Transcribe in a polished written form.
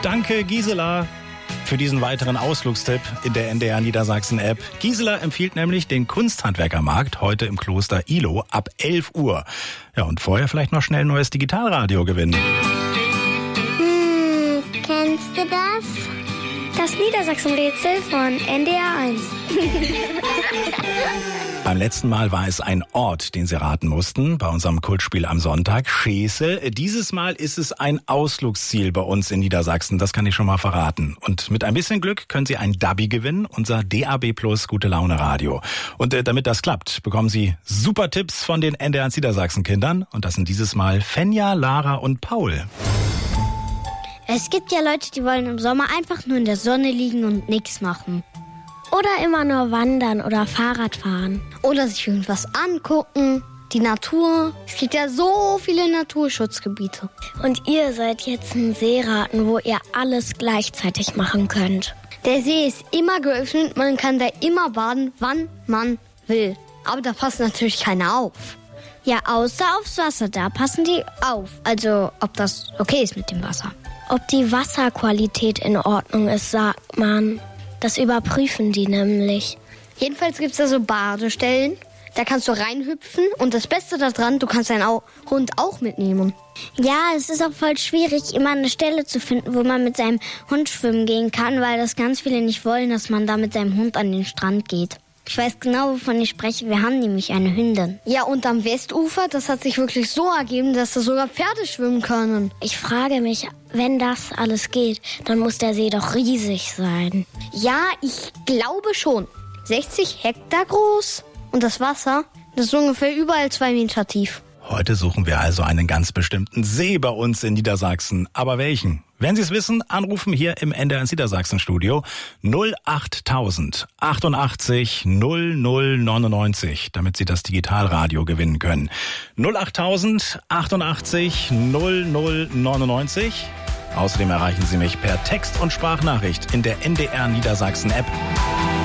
Danke, Gisela, für diesen weiteren Ausflugstipp in der NDR Niedersachsen App. Gisela empfiehlt nämlich den Kunsthandwerkermarkt heute im Kloster Ihlow ab 11 Uhr. Ja, und vorher vielleicht noch schnell ein neues Digitalradio gewinnen. Kennst du das? Das Niedersachsen-Rätsel von NDR 1. Beim letzten Mal war es ein Ort, den Sie raten mussten, bei unserem Kultspiel am Sonntag, Schesel. Dieses Mal ist es ein Ausflugsziel bei uns in Niedersachsen, das kann ich schon mal verraten. Und mit ein bisschen Glück können Sie ein Dabi gewinnen, unser DAB Plus Gute Laune Radio. Und damit das klappt, bekommen Sie super Tipps von den NDR Niedersachsen Kindern. Und das sind dieses Mal Fenja, Lara und Paul. Es gibt ja Leute, die wollen im Sommer einfach nur in der Sonne liegen und nichts machen. Oder immer nur wandern oder Fahrrad fahren. Oder sich irgendwas angucken, die Natur. Es gibt ja so viele Naturschutzgebiete. Und ihr seid jetzt ein Seeraten, wo ihr alles gleichzeitig machen könnt. Der See ist immer geöffnet, man kann da immer baden, wann man will. Aber da passt natürlich keiner auf. Ja, außer aufs Wasser, da passen die auf. Also, ob das okay ist mit dem Wasser. Ob die Wasserqualität in Ordnung ist, sagt man. Das überprüfen die nämlich. Jedenfalls gibt es da so Badestellen. Da kannst du reinhüpfen. Und das Beste daran, du kannst deinen Hund auch mitnehmen. Ja, es ist auch voll schwierig, immer eine Stelle zu finden, wo man mit seinem Hund schwimmen gehen kann, weil das ganz viele nicht wollen, dass man da mit seinem Hund an den Strand geht. Ich weiß genau, wovon ich spreche. Wir haben nämlich eine Hündin. Ja, und am Westufer, das hat sich wirklich so ergeben, dass da sogar Pferde schwimmen können. Ich frage mich, wenn das alles geht, dann muss der See doch riesig sein. Ja, ich glaube schon. 60 Hektar groß. Und das Wasser, das ist ungefähr überall 2 Meter tief. Heute suchen wir also einen ganz bestimmten See bei uns in Niedersachsen. Aber welchen? Wenn Sie es wissen, anrufen hier im NDR Niedersachsen Studio 08000 88 0099, damit Sie das Digitalradio gewinnen können. 08000 88 0099. Außerdem erreichen Sie mich per Text- und Sprachnachricht in der NDR Niedersachsen App.